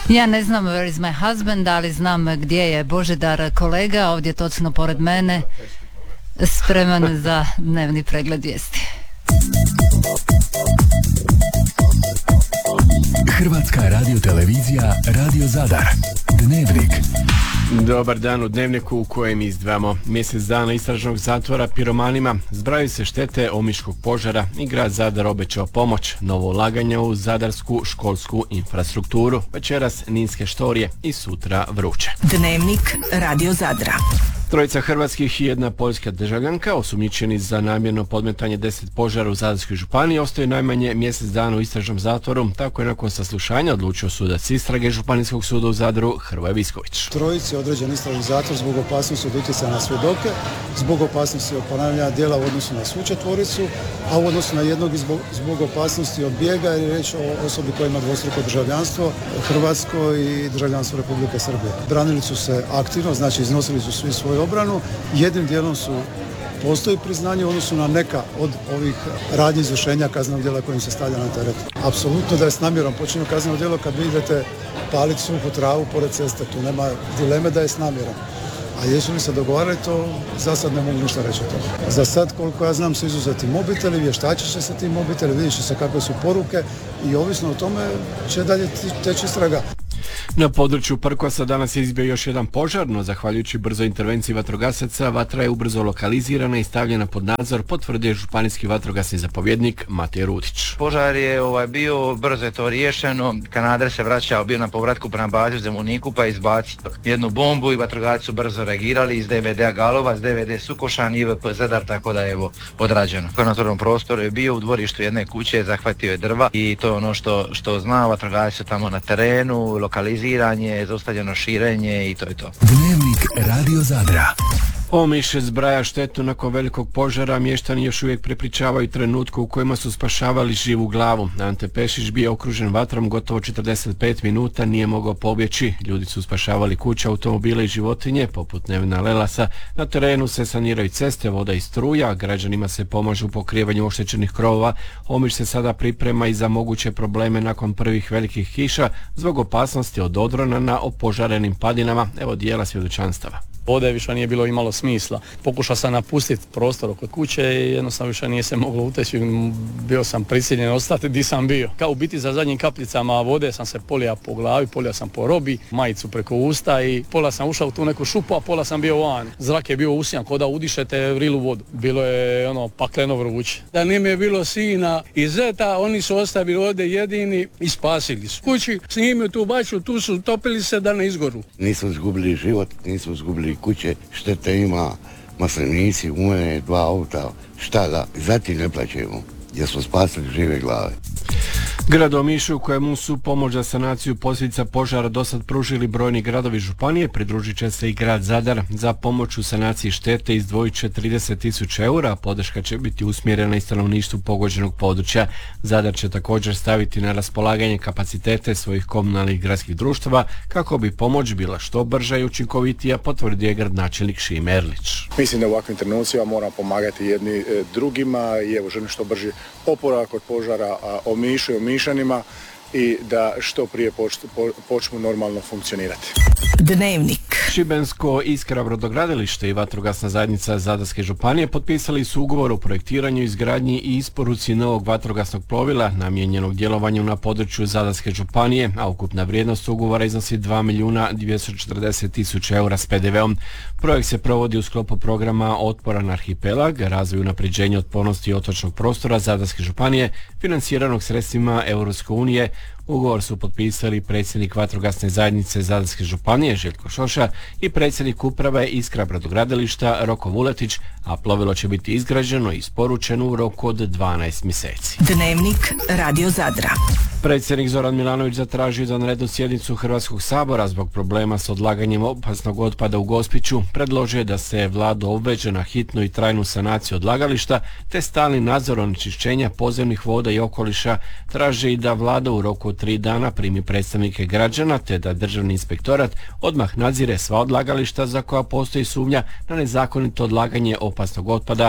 Ja ne znam where is my husband, ali znam gdje je Božidar kolega, ovdje točno pored mene, spreman za dnevni pregled vijesti. Hrvatska radiotelevizija Radio Zadar. Dnevnik. Dobar dan u Dnevniku u kojem izdvajamo mjesec dana istražnog zatvora piromanima, zbrajaju se štete omiškog požara i grad Zadar obećao pomoć, novo ulaganje u zadarsku školsku infrastrukturu, večeras ninske štorije i sutra vruće. Dnevnik Radio Zadra. Trojica hrvatskih i jedna poljska državljanka osumnjičeni za namjerno podmetanje 10 požara u Zadarskoj županiji ostaju najmanje mjesec dana u istražnom zatvoru. Tako je nakon saslušanja odlučio sudac istrage Županijskog suda u Zadru Hrvoje Visković. Trojici je određen istražni zatvor zbog opasnosti od utjecaja na svjedoke, zbog opasnosti od ponavljanja djela u odnosu na svu četvoricu, a u odnosu na jednog zbog opasnosti od bijega, jer je riječ o osobi koja ima dvostruko državljanstvo, hrvatsko i državljanstvo Republike Srbije. Branili su se aktivno, znači iznosili su svi svoju obranu, jednim dijelom postoji priznanje u odnosu na neka od ovih radnji izvršenja kaznenog djela kojim se stavlja na teret. Apsolutno da je s namjerom počinjeno kazneno djelo kad vi idete paliti suhu travu pored ceste, tu nema dileme da je s namjerom. A jesu li se dogovarali, to za sad ne mogu ništa reći o tome. Za sad, koliko ja znam, su izuzeti mobiteli, vještačit će se ti mobiteli, vidjet će se kakve su poruke i ovisno o tome će dalje teći istraga. Na području Prkosa danas je izbio još jedan požar, no zahvaljujući brzoj intervenciji vatrogasaca, vatra je ubrzo lokalizirana i stavljena pod nadzor, potvrdio je županijski vatrogasni zapovjednik Matej Rudić. Požar je bio, brzo je to riješeno, kanader se vraćao, bio na povratku prema bazi u Zemuniku pa je izbacio jednu bombu i vatrogasci su brzo reagirali iz DVD-a Galovac, DVD Sukošan i IVP Zadar, tako da je odrađeno. Na otvorenom prostoru je bio u dvorištu jedne kuće, zahvatio je drva i to je ono što zna, vatrogasci su tamo na terenu, lokaliziranje, zaustavljeno širenje i to je to. Dnevnik Radio Zadra. Omiš zbraja štetu nakon velikog požara, mještani još uvijek prepričavaju trenutku u kojima su spašavali živu glavu. Ante Pešić bio okružen vatrom gotovo 45 minuta, nije mogao pobjeći. Ljudi su spašavali kuće, automobile i životinje, poput Nevena Lelasa. Na terenu se saniraju ceste, voda i struja, građanima se pomaže u pokrivanju oštećenih krovova. Omiš se sada priprema i za moguće probleme nakon prvih velikih kiša zbog opasnosti od odrona na opožarenim padinama. Evo dijela svjedočanstava. Vode više nije bilo imalo smisla. Pokušao sam napustiti prostor oko kuće i jednostavno više nije se moglo uteći. Bio sam prisiljen ostati gdje sam bio. Kao u biti za zadnjim kapljicama vode sam se polija po glavi, polija sam po robi, majicu preko usta i pola sam ušao u tu neku šupu, a pola sam bio van. Zrak je bio usijan, ko da udišete vrilu vodu. Bilo je pakleno vruće. Da nije je bilo sina i zeta, oni su ostavili ovdje jedini i spasili su. Kući snimio tu baču, tu su topili se da ne izgoru. Nismo izgubili život, nismo izgubili kuće, štete ima, maslinici, umene, 2 auta, šta da, zatim ne plaćemo, jer smo spasili žive glave. Grad Omiš u kojemu su pomoć za sanaciju posljedica požara dosad pružili brojni gradovi županije, pridružit će se i grad Zadar. Za pomoć u sanaciji štete izdvojit će 30.000 eura, a podrška će biti usmjerena i stanovništvu pogođenog područja. Zadar će također staviti na raspolaganje kapacitete svojih komunalnih gradskih društava kako bi pomoć bila što brža i učinkovitija, potvrdio je gradonačelnik Šime Erlić. Mislim da u ovakvim trenucima moramo pomagati jedni drugima i evo želim što brži oporavak od požara Omišu i Omišanima i da što prije počnu normalno funkcionirati. Dnevnik. Šibensko Iskra brodogradilište i vatrogasna zajednica Zadarske županije potpisali su ugovor o projektiranju, izgradnji i isporuci novog vatrogasnog plovila namijenjenog djelovanju na području Zadarske županije, a ukupna vrijednost ugovora iznosi 2.240.000 eura s PDV-om. Projekt se provodi u sklopu programa Otporan arhipelag, razvoj unapređenja otpornosti otočnog prostora Zadarske županije, financiranog sredstvima Europske unije. Ugovor su potpisali predsjednik vatrogasne zajednice Zadarske županije Željko Šoša i predsjednik uprave Iskra brodogradilišta Roko Vuletić, a plovilo će biti izgrađeno i isporučeno u roku od 12 mjeseci. Dnevnik Radio Zadra. Predsjednik Zoran Milanović zatražio izvanrednu sjednicu Hrvatskog sabora zbog problema s odlaganjem opasnog otpada u Gospiću. Predložio je da se vlada obveže na hitnu i trajnu sanaciju odlagališta te stalni nadzor onečišćenja podzemnih voda i okoliša. Traže i da vlada u roku od 3 dana primi predstavnike građana te da državni inspektorat odmah nadzire sva odlagališta za koja postoji sumnja na nezakonito odlaganje opasnog otpada.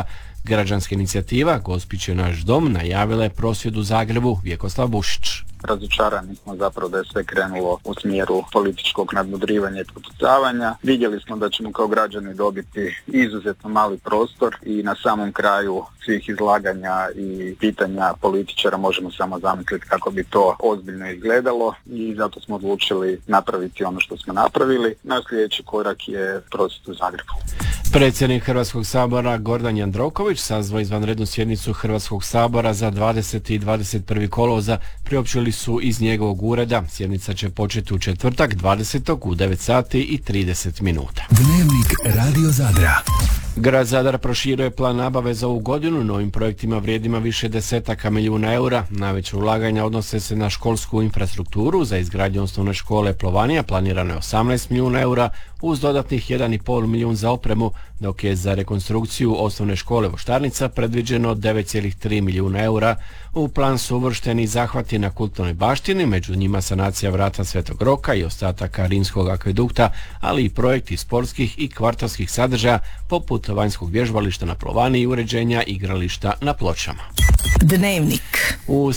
Građanska inicijativa Gospić je naš dom najavila je prosvjed u Zagrebu. Vjekoslav Bušić. Razočarani smo zapravo da je sve krenulo u smjeru političkog nadmudrivanja i prepucavanja. Vidjeli smo da ćemo kao građani dobiti izuzetno mali prostor i na samom kraju svih izlaganja i pitanja političara možemo samo zamisliti kako bi to ozbiljno izgledalo i zato smo odlučili napraviti ono što smo napravili. Naš sljedeći korak je prosvjed u Zagrebu. Predsjednik Hrvatskog sabora Gordan Jandroković sazvao izvanrednu sjednicu Hrvatskog sabora za 20. i 21. kolovoza, priopćili su iz njegovog ureda. Sjednica će početi u četvrtak 20. u 9 sati i 30 minuta. Dnevnik Radio Zadra. Grad Zadar proširuje plan nabave za ovu godinu novim projektima vrijedima više desetaka milijuna eura. Najveće ulaganja odnose se na školsku infrastrukturu. Za izgradnju osnovne škole Plovanija planirano je 18 milijuna eura uz dodatnih 1,5 milijun za opremu, dok je za rekonstrukciju osnovne škole Voštarnica predviđeno 9,3 milijuna eura. U plan su uvršteni zahvati na kulturnoj baštini, među njima sanacija vrata Svetog Roka i ostataka Rimskog akvedukta, ali i projekti sportskih i kvartovskih sadržaja poput vanjskog vježbališta na Plovaniji i uređenja igrališta na Pločama. Dnevnik. U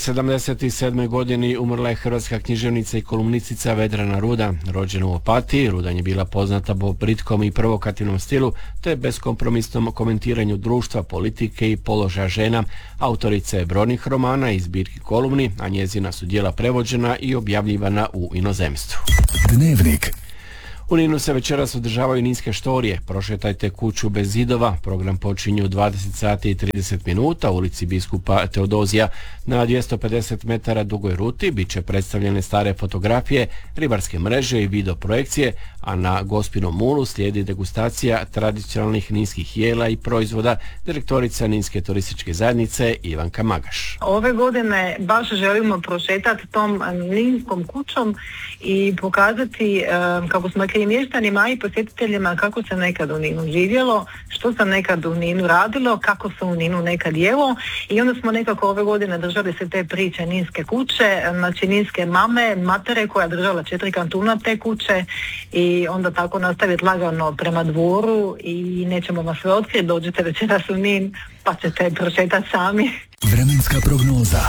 77. godini umrla je hrvatska književnica i kolumnistica Vedrana Rudan. Rođena u Opatiji, Rudan je bila poznata po britkom i provokativnom stilu te beskompromisnom komentiranju društva, politike i položaja žena. Autorica je brojnih romana i zbirki kolumni, a njezina su djela prevođena i objavljivana u inozemstvu. Dnevnik. U Ninu se večeras održavaju ninske štorije. Prošetajte kuću bez zidova. Program počinje u 20 sati i 30 minuta u ulici biskupa Teodozija. Na 250 metara dugoj ruti bit će predstavljene stare fotografije, ribarske mreže i video projekcije, a na Gospinom mulu slijedi degustacija tradicionalnih ninskih jela i proizvoda. Direktorica Ninske turističke zajednice Ivanka Magaš. Ove godine baš želimo prošetati tom ninskom kućom i pokazati kako smo i mještanima i posjetiteljima kako se nekad u Ninu živjelo, što se nekad u Ninu radilo, kako se u Ninu nekad jelo i onda smo nekako ove godine držali se te priče ninske kuće, znači ninske matere koja je držala 4 kantuna te kuće i onda tako nastaviti lagano prema dvoru i nećemo vas sve otkriti, dođete večeras u Nin pa ćete prošetati sami. Vremenska prognoza.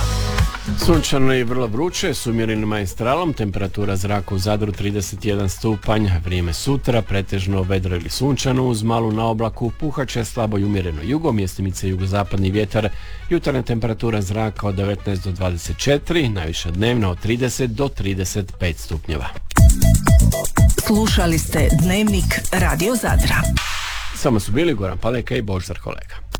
Sunčano i vrlo vruće, s umjerenim maestralom, temperatura zraka u Zadru 31 stupanj, vrijeme sutra, pretežno vedro ili sunčano, uz malu naoblaku, puhaće slabo i umjereno jugo, mjestimice jugozapadni vjetar, jutarnja temperatura zraka od 19 do 24, najviša dnevna od 30 do 35 stupnjeva. Slušali ste Dnevnik Radio Zadra. Samo su bili Goran Paleka i Božidar Kolega.